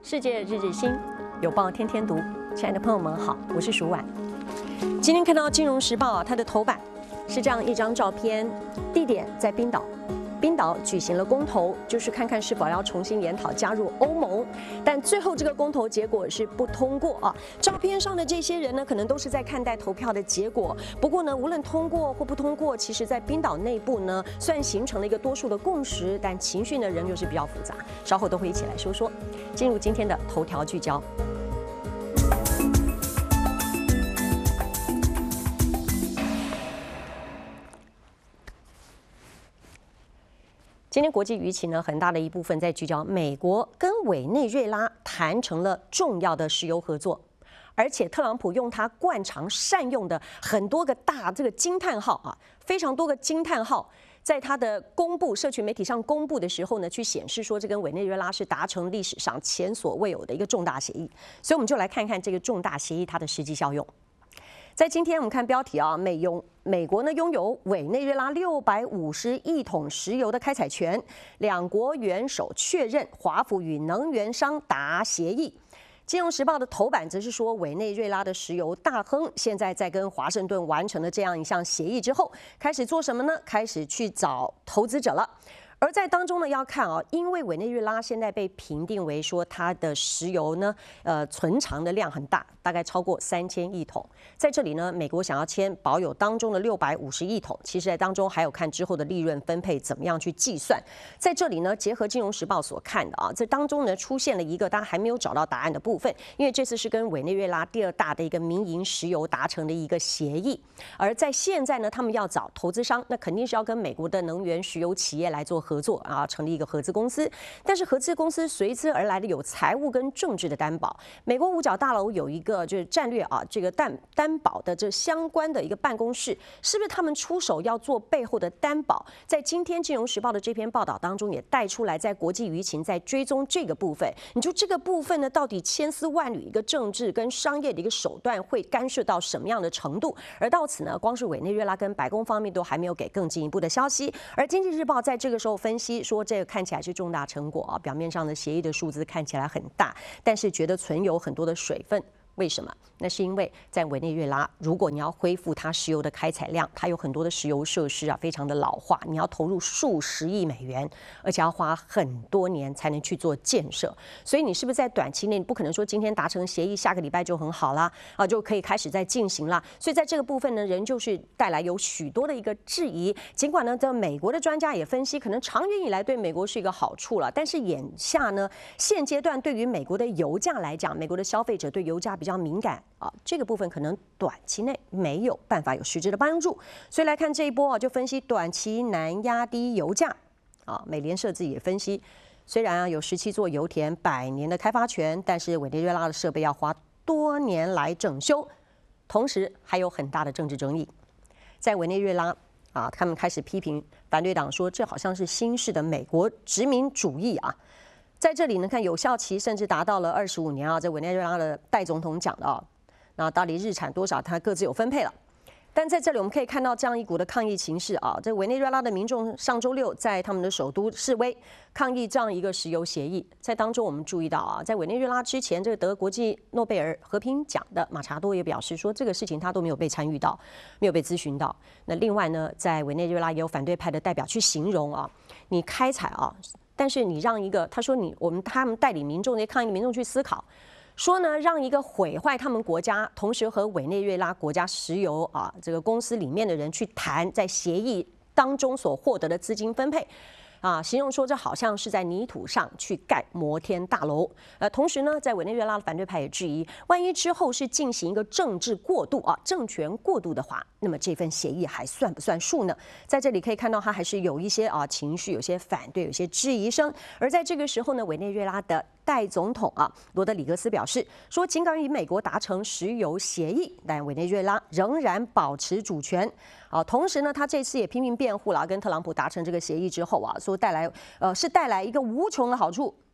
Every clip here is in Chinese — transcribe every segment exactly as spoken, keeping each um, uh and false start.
世界日日新，有报天天读。亲爱的朋友们好，我是舒婉。今天看到《金融时报》啊，它的头版是这样一张照片，地点在冰岛。冰岛举行了公投，就是看看是否要重新研讨加入欧盟，但最后这个公投结果是不通过啊。照片上的这些人呢，可能都是在看待投票的结果。不过呢，无论通过或不通过，其实在冰岛内部呢，虽然形成了一个多数的共识，但情绪呢仍旧是比较复杂。稍后都会一起来说说。进入今天的头条聚焦。今天国际舆情呢，很大的一部分在聚焦美国跟委内瑞拉谈成了重要的石油合作，而且特朗普用他惯常善用的很多个大这个惊叹号啊，非常多个惊叹号，在他的公布社群媒体上公布的时候呢，去显示说这跟委内瑞拉是达成历史上前所未有的一个重大协议，所以我们就来看看这个重大协议它的实际效用。在今天我们看标题啊，美拥美国呢拥有委内瑞拉六百五十亿桶石油的开采权，两国元首确认华府与能源商达协议。金融时报的头版则是说，委内瑞拉的石油大亨现在在跟华盛顿完成了这样一项协议之后，开始做什么呢？开始去找投资者了。而在当中呢，要看啊，因为委内瑞拉现在被评定为说它的石油呢，呃，存藏的量很大，大概超过三千亿桶。在这里呢，美国想要签保有当中的六百五十亿桶，其实在当中还有看之后的利润分配怎么样去计算。在这里呢，结合金融时报所看的啊，这当中呢出现了一个大家还没有找到答案的部分，因为这次是跟委内瑞拉第二大的一个民营石油达成的一个协议，而在现在呢，他们要找投资商，那肯定是要跟美国的能源石油企业来做合作啊，成立一个合资公司。但是合资公司随之而来的有财务跟政治的担保。美国五角大楼有一个就是战略啊，这个担担保的这相关的一个办公室，是不是他们出手要做背后的担保？在今天《金融时报》的这篇报道当中也带出来，在国际舆情在追踪这个部分。你就这个部分呢，到底千丝万缕一个政治跟商业的一个手段会干涉到什么样的程度？而到此呢，光是委内瑞拉跟白宫方面都还没有给更进一步的消息。而《经济日报》在这个时候分析说，这个看起来是重大成果啊，表面上的协议的数字看起来很大，但是觉得存有很多的水分。为什么？那是因为在委内瑞拉，如果你要恢复它石油的开采量，它有很多的石油设施啊，非常的老化，你要投入数十亿美元，而且要花很多年才能去做建设。所以你是不是在短期内，你不可能说今天达成协议，下个礼拜就很好啦，啊，就可以开始在进行啦。所以在这个部分呢，仍旧是带来有许多的一个质疑。尽管呢，在美国的专家也分析，可能长远以来对美国是一个好处了，但是眼下呢，现阶段对于美国的油价来讲，美国的消费者对油价比较敏感啊，这个部分可能短期内没有办法有实质的帮助，所以来看这一波啊，就分析短期难压低油价啊。美联社自己也分析，虽然啊有十七座油田百年的开发权，但是委内瑞拉的设备要花多年来整修，同时还有很大的政治争议。在委内瑞拉啊，他们开始批评反对党说，这好像是新式的美国殖民主义啊。在这里呢，看有效期甚至达到了二十五年啊，在委内瑞拉的代总统讲的啊，那到底日产多少，它各自有分配了。但在这里我们可以看到这样一股的抗议情势啊，这委内瑞拉的民众上周六在他们的首都示威抗议这样一个石油协议。在当中我们注意到啊，在委内瑞拉之前，这个得国际诺贝尔和平奖的马查多也表示说，这个事情他都没有被参与到，没有被咨询到。那另外呢，在委内瑞拉也有反对派的代表去形容啊，你开采啊。但是你让一个，他说你我们他们带领民众那些抗议的民众去思考，说呢让一个毁坏他们国家，同时和委内瑞拉国家石油啊这个公司里面的人去谈，在协议当中所获得的资金分配。啊，形容说这好像是在泥土上去盖摩天大楼。呃，同时呢，在委内瑞拉的反对派也质疑，万一之后是进行一个政治过渡啊，政权过渡的话，那么这份协议还算不算数呢？在这里可以看到，他还是有一些啊情绪，有些反对，有些质疑声。而在这个时候呢，委内瑞拉的代总统啊罗德里格斯表示说，尽管与美国达成石油协议，但委内瑞拉仍然保持主权。啊，同时呢，他这次也拼命辩护了，跟特朗普达成这个协议之后啊，说带来呃是带来一个无穷的好处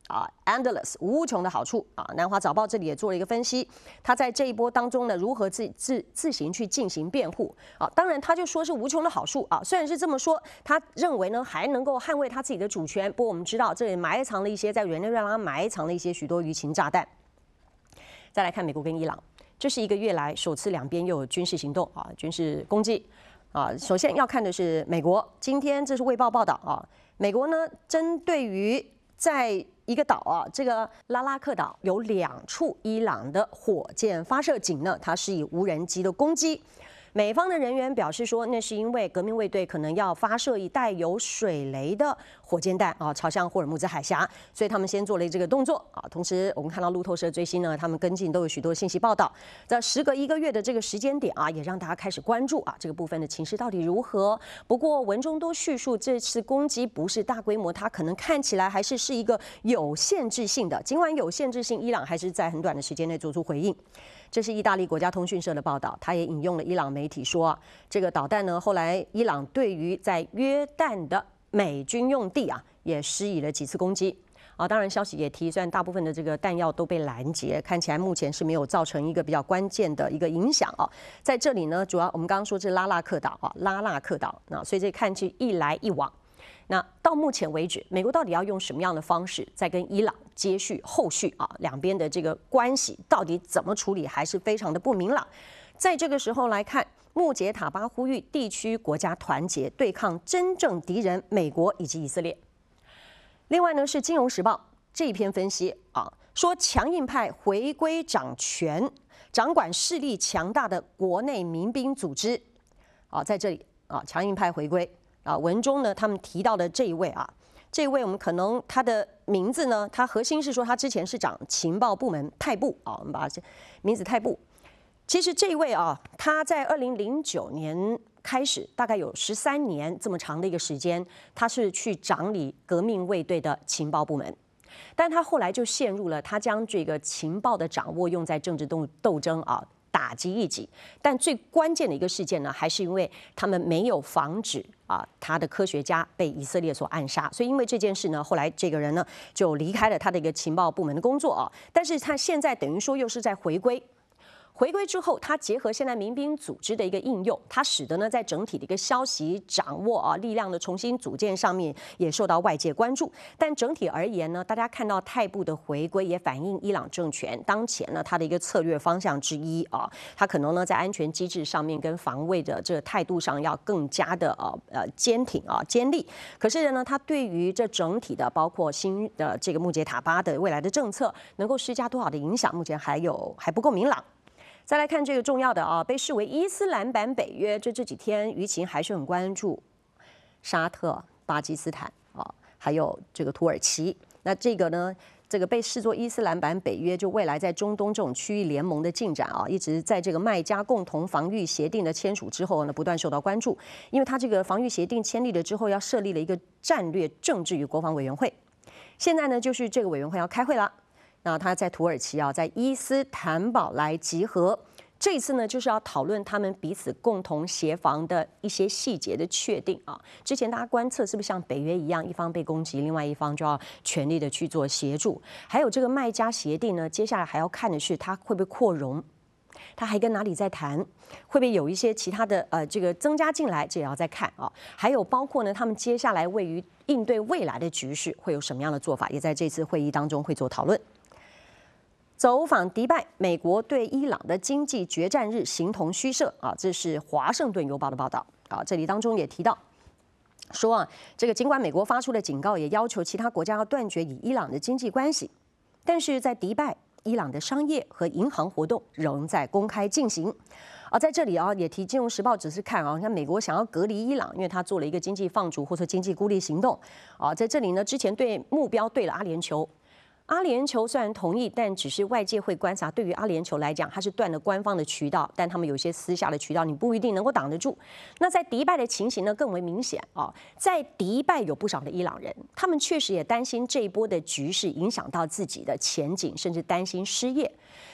啊 ，endless 无穷的好处啊。南华早报这里也做了一个分析，他在这一波当中呢，如何自自自行去进行辩护啊？当然，他就说是无穷的好处啊。虽然是这么说，他认为呢还能够捍卫他自己的主权。不过我们知道，这里埋藏了一些在委内瑞拉埋藏了一些许多舆情炸弹。再来看美国跟伊朗，这是一个月来首次两边又有军事行动啊，军事攻击啊。首先要看的是美国，今天这是卫报报道啊，美国呢针对于在一个岛啊，这个拉拉克岛有两处伊朗的火箭发射井呢，它是以无人机的攻击。美方的人员表示说，那是因为革命卫队可能要发射一带有水雷的火箭弹啊，朝向霍尔木兹海峡，所以他们先做了这个动作啊。同时，我们看到路透社最新呢，他们跟进都有许多信息报道。在时隔一个月的这个时间点啊，也让大家开始关注啊这个部分的情势到底如何。不过文中都叙述这次攻击不是大规模，它可能看起来还是是一个有限制性的。尽管有限制性，伊朗还是在很短的时间内做出回应。这是意大利国家通讯社的报道，他也引用了伊朗媒体说啊，这个导弹呢，后来伊朗对于在约旦的美军用地啊，也施以了几次攻击啊。当然，消息也提，虽然大部分的这个弹药都被拦截，看起来目前是没有造成一个比较关键的一个影响啊。在这里呢，主要我们刚刚说这拉纳克岛啊，拉纳克岛，那所以这看起一来一往。那到目前为止，美国到底要用什么样的方式再跟伊朗接续后续啊？两边的这个关系到底怎么处理，还是非常的不明朗。在这个时候来看，穆杰塔巴呼吁地区国家团结对抗真正敌人美国以及以色列。另外呢，是《金融时报》这一篇分析啊，说强硬派回归掌权，掌管势力强大的国内民兵组织啊，在这里啊，强硬派回归。啊，文中呢，他们提到的这一位啊，这一位我们可能他的名字呢，他核心是说他之前是掌情报部门泰布啊，我们把这名字泰布。其实这一位啊，他在二零零九年开始，大概有十三年这么长的一个时间，他是去掌理革命卫队的情报部门。但他后来就陷入了他将这个情报的掌握用在政治斗斗争啊。打击异己，但最关键的一个事件呢，还是因为他们没有防止啊他的科学家被以色列所暗杀，所以因为这件事呢，后来这个人呢就离开了他的一个情报部门的工作啊，但是他现在等于说又是在回归。回归之后，它结合现在民兵组织的一个应用，它使得呢在整体的一个消息掌握啊、力量的重新组建上面也受到外界关注。但整体而言呢，大家看到泰布的回归也反映伊朗政权当前呢它的一个策略方向之一啊，它可能呢在安全机制上面跟防卫的这个态度上要更加的呃呃坚挺啊坚立。可是呢，它对于这整体的包括新的这个穆杰塔巴的未来的政策能够施加多少的影响，目前还有还不够明朗。再来看这个重要的啊，被视为伊斯兰版北约，这这几天舆情还是很关注沙特、巴基斯坦啊，还有这个土耳其。那这个呢，这个被视作伊斯兰版北约，就未来在中东这种区域联盟的进展啊，一直在这个麦加共同防御协定的签署之后呢，不断受到关注，因为它这个防御协定签立了之后，要设立了一个战略政治与国防委员会，现在呢，就是这个委员会要开会了。那他在土耳其啊，在伊斯坦堡来集合。这一次呢，就是要讨论他们彼此共同协防的一些细节的确定啊。之前大家观测是不是像北约一样，一方被攻击，另外一方就要全力的去做协助？还有这个麦加协定呢，接下来还要看的是它会不会扩容，它还跟哪里在谈，会不会有一些其他的呃这个增加进来，这也要再看啊。还有包括呢，他们接下来位于应对未来的局势会有什么样的做法，也在这次会议当中会做讨论。走访迪拜，美国对伊朗的经济决战日形同虚设啊！这是华盛顿邮报的报道啊。这里当中也提到说啊，这个尽管美国发出了警告，也要求其他国家要断绝与伊朗的经济关系，但是在迪拜，伊朗的商业和银行活动仍在公开进行。啊，在这里啊，也提《金融时报》只是看啊，你看美国想要隔离伊朗，因为他做了一个经济放逐或者经济孤立行动啊。在这里呢，之前对目标对了阿联酋。阿联酋虽然同意，但只是外界会观察。对于阿联酋来讲，它是断了官方的渠道，但他们有一些私下的渠道，你不一定能够挡得住。那在迪拜的情形呢，更为明显啊。在迪拜有不少的伊朗人，他们确实也担心这一波的局势影响到自己的前景，甚至担心失业。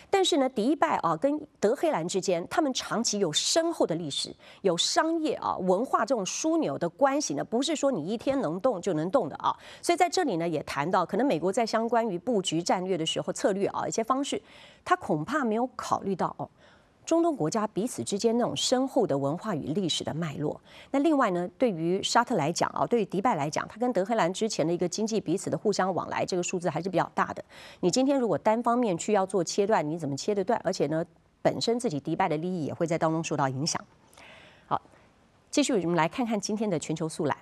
但是呢，迪拜啊跟德黑兰之间，他们长期有深厚的历史，有商业啊文化这种枢纽的关系呢，不是说你一天能动就能动的啊。所以在这里呢，也谈到可能美国在相关于布局战略的时候策略啊一些方式，他恐怕没有考虑到哦。中东国家彼此之间那种深厚的文化与历史的脉络。那另外呢，对于沙特来讲啊，对于迪拜来讲，它跟德黑兰之前的一个经济彼此的互相往来，这个数字还是比较大的。你今天如果单方面去要做切断，你怎么切得断？而且呢，本身自己迪拜的利益也会在当中受到影响。好，继续我们来看看今天的全球速览。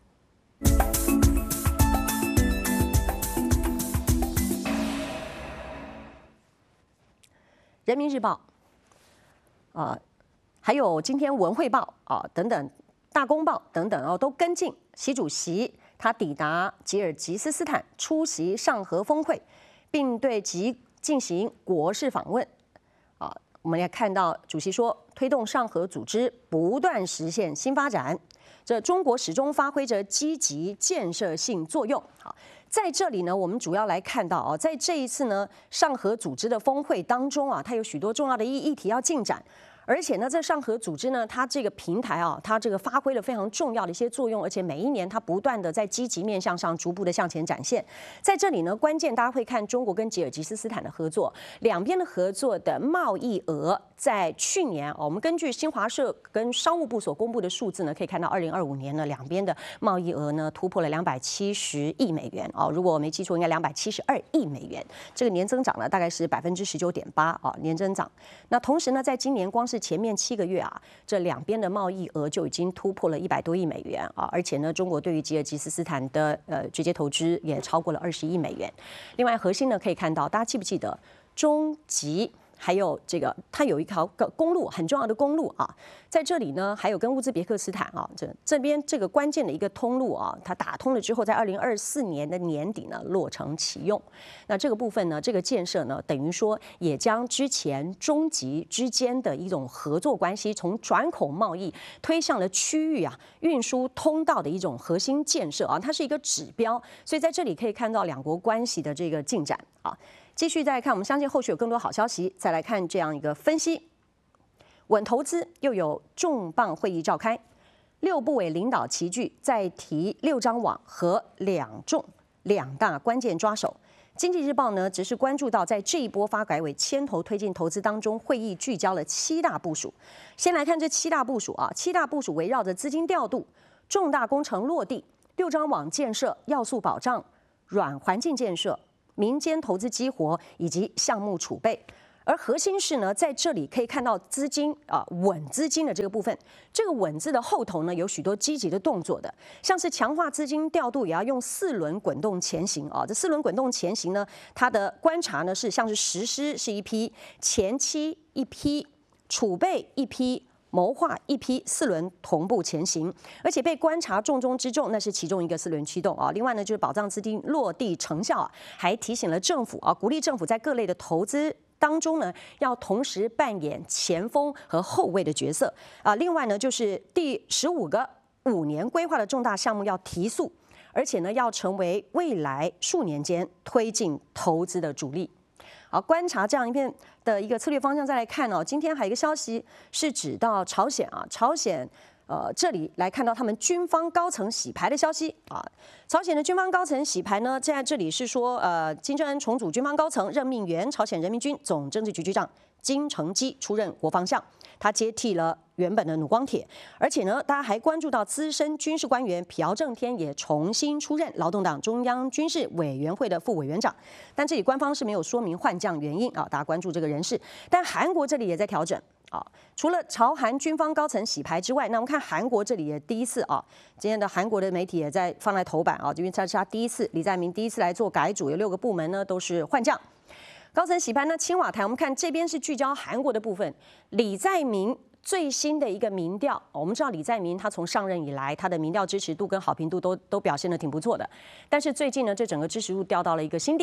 人民日报。啊、呃，还有今天文汇报啊、呃、等等，大公报等等哦，都跟进习主席他抵达吉尔吉斯斯坦出席上合峰会，并对其进行国事访问。啊、呃，我们也看到主席说，推动上合组织不断实现新发展，这中国始终发挥着积极建设性作用。好。在这里呢，我们主要来看到啊，在这一次呢上合组织的峰会当中啊，它有许多重要的议议题要进展。而且呢，在上合组织呢，它这个平台啊，它这个发挥了非常重要的一些作用，而且每一年它不断的在积极面向上逐步的向前展现。在这里呢，关键大家会看中国跟吉尔吉斯斯坦的合作，两边的合作的贸易额在去年，我们根据新华社跟商务部所公布的数字呢，可以看到二零二五年呢，两边的贸易额呢突破了两百七十亿美元哦，如果我没记错，应该两百七十二亿美元，这个年增长呢大概是百分之十九点八啊，年增长。那同时呢，在今年光是前面七个月啊，这两边的贸易额就已经突破了一百多亿美元啊，而且呢，中国对于吉尔吉斯斯坦的呃直接投资也超过了二十亿美元。另外，核心呢可以看到，大家记不记得中吉？还有这个，它有一条公路，很重要的公路啊，在这里呢，还有跟乌兹别克斯坦啊，这这边这个关键的一个通路啊，它打通了之后，在二零二四年的年底呢落成启用。那这个部分呢，这个建设呢，等于说也将之前中吉之间的一种合作关系，从转口贸易推向了区域啊运输通道的一种核心建设啊，它是一个指标。所以在这里可以看到两国关系的这个进展啊。继续再来看，我们相信后续有更多好消息。再来看这样一个分析，稳投资又有重磅会议召开，六部委领导齐聚，再提六张网和两重两大关键抓手。经济日报呢，只是关注到在这一波发改委牵头推进投资当中，会议聚焦了七大部署。先来看这七大部署啊，七大部署围绕着资金调度、重大工程落地、六张网建设、要素保障、软环境建设、民间投资激活以及项目储备，而核心是呢，在这里可以看到资金啊稳资金的这个部分，这个稳字的后头呢有许多积极的动作的，像是强化资金调度，也要用四轮滚动前行啊。这四轮滚动前行呢，它的观察呢是像是实施是一批，前期一批，储备一批。谋划一批四轮同步前行，而且被观察重中之重，那是其中一个四轮驱动啊。另外呢，就是保障资金落地成效啊，还提醒了政府啊，鼓励政府在各类的投资当中呢，要同时扮演前锋和后卫的角色啊。另外呢，就是第十五个五年规划的重大项目要提速，而且呢，要成为未来数年间推进投资的主力。好，观察这样一片的一个策略方向，再来看哦。今天还有一个消息是指到朝鲜啊，朝鲜呃这里来看到他们军方高层洗牌的消息啊。朝鲜的军方高层洗牌呢，现在这里是说呃金正恩重组军方高层，任命原朝鲜人民军总政治局局长金成基出任国防相，他接替了原本的弩光铁，而且呢，大家还关注到资深军事官员朴正天也重新出任劳动党中央军事委员会的副委员长，但这里官方是没有说明换将原因啊，大家关注这个人事。但韩国这里也在调整啊，除了朝韩军方高层洗牌之外，那我们看韩国这里也第一次啊，今天的韩国的媒体也在放在头版啊，因为这是他第一次，李在明第一次来做改组，有六个部门呢都是换将。高层洗牌呢，青瓦台，我们看这边是聚焦韩国的部分，李在明。最新的一个民调，我们知道李在明他从上任以来，他的民调支持度跟好评度都都表现得挺不错的。但是最近呢，这整个支持度掉到了一个新低点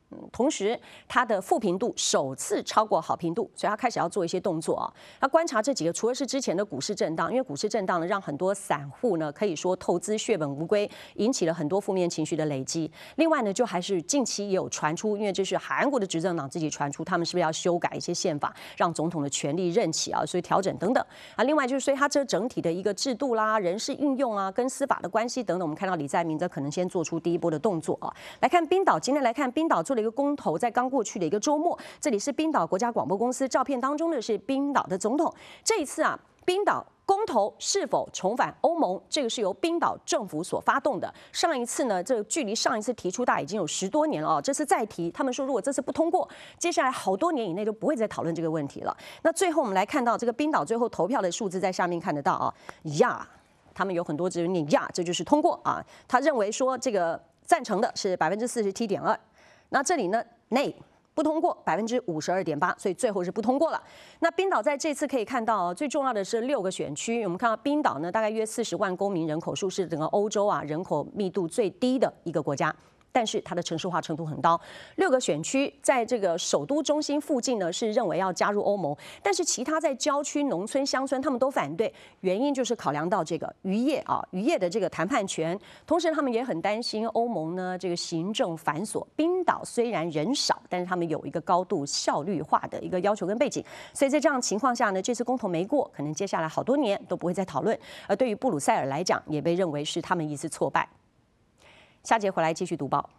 嗯，同时它的负评度首次超过好评度，所以它开始要做一些动作啊。那观察这几个，除了是之前的股市震荡，因为股市震荡呢，让很多散户呢可以说投资血本无归，引起了很多负面情绪的累积。另外呢，就还是近期也有传出，因为这是韩国的执政党自己传出，他们是不是要修改一些宪法，让总统的权力任期啊，所以调整等等啊。另外就是，所以它这整体的一个制度啦、人事运用啊，跟司法的关系等等，我们看到李在明则可能先做出第一波的动作啊。来看冰岛，今天来看冰岛做了一个公投，在刚过去的一个周末，这里是冰岛国家广播公司照片当中的是冰岛的总统。这一次啊，冰岛公投是否重返欧盟，这个是由冰岛政府所发动的。上一次呢，这个距离上一次提出大概已经有十多年了哦，这次再提，他们说如果这次不通过，接下来好多年以内都不会再讨论这个问题了。那最后我们来看到这个冰岛最后投票的数字，在下面看得到啊，呀，他们有很多只念呀，这就是通过啊。他认为说这个赞成的是百分之四十七点二。那这里呢，内不通过百分之五十二点八，所以最后是不通过了。那冰岛在这次可以看到，最重要的是六个选区。我们看到冰岛呢，大概约四十万公民人口数，是整个欧洲啊人口密度最低的一个国家。但是它的城市化程度很高，六个选区在这个首都中心附近呢是认为要加入欧盟，但是其他在郊区、农村、乡村他们都反对，原因就是考量到这个渔业啊，渔业的这个谈判权，同时他们也很担心欧盟呢这个行政繁琐。冰岛虽然人少，但是他们有一个高度效率化的一个要求跟背景，所以在这样的情况下呢，这次公投没过，可能接下来好多年都不会再讨论。而对于布鲁塞尔来讲，也被认为是他们一次挫败。下节回来继续读报。